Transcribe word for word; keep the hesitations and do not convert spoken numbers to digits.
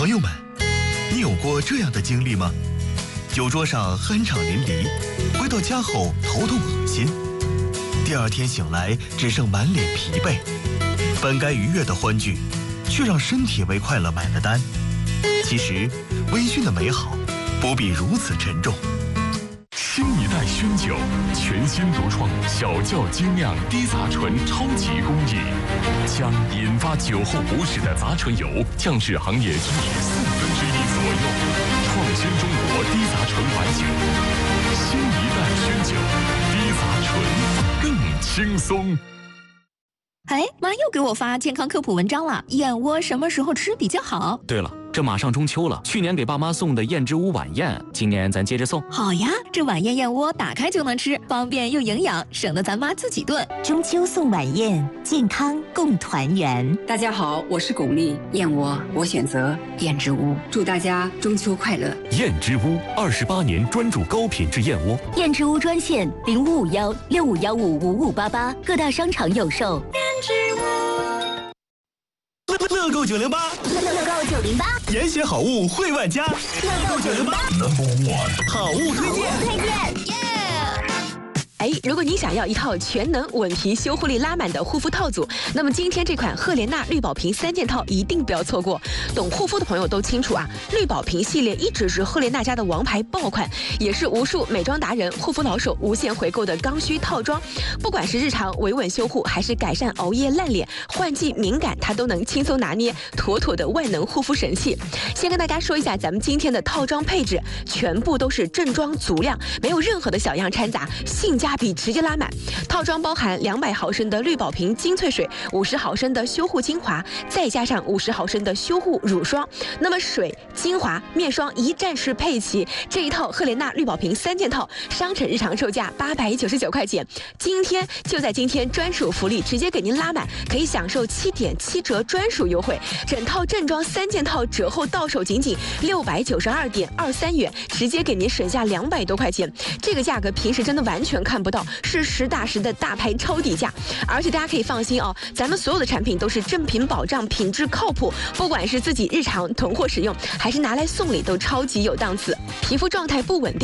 朋友们，你有过这样的经历吗？酒桌上酣畅淋漓，回到家后头痛恶心，第二天醒来只剩满脸疲惫，本该愉悦的欢聚，却让身体为快乐买了单。其实，微醺的美好不必如此沉重。 新一代熏酒，全新独创小窖精酿低杂醇超级工艺，将引发酒后不适的杂醇油降至行业均值四分之一左右，创新中国低杂醇白酒。新一代熏酒，低杂醇更轻松。 哎，妈又给我发健康科普文章了，燕窝什么时候吃比较好？ 对了，这马上中秋了，去年给爸妈送的燕之屋晚宴，今年咱接着送。 好呀，这晚宴燕窝打开就能吃，方便又营养，省得咱妈自己炖。 中秋送晚宴，健康共团圆。 大家好，我是巩俐，燕窝我选择燕之屋，祝大家中秋快乐。 燕之屋二十八年专注高品质燕窝。 燕之屋专线零五五幺六五幺五五五八八，各大商场有售。 乐乐购九零八， 乐乐购九零八， 严选好物惠万家。乐购九零八 ，Number One， 好物推荐。 推荐，耶！ 哎，如果你想要一套全能稳皮修护力拉满的护肤套组，那么今天这款赫莲娜绿宝瓶三件套一定不要错过。懂护肤的朋友都清楚啊，绿宝瓶系列一直是赫莲娜家的王牌爆款，也是无数美妆达人、护肤老手无限回购的刚需套装。不管是日常维稳修护，还是改善熬夜烂脸、换季敏感，它都能轻松拿捏，妥妥的万能护肤神器。先跟大家说一下咱们今天的套装配置，全部都是正装足量，没有任何的小样掺杂，性价比直接拉满。套装包含两百毫升的绿宝瓶精粹水，五十毫升的修护精华，再加上五十毫升的修护乳霜。那么水、精华、面霜一站式配齐，这一套赫莲娜绿宝瓶三件套，商城日常售价八百九十九块钱，今天就在今天专属福利，直接给您拉满，可以享受七点七折专属优惠。整套正装三件套折后到手仅仅六百九十二点二三元，直接给您省下两百多块钱。这个价格平时真的完全看不到，是实打实的大牌超底价。而且大家可以放心哦，咱们所有的产品都是正品保障，品质靠谱，不管是自己日常囤货使用，还是拿来送礼，都超级有档次。皮肤状态不稳定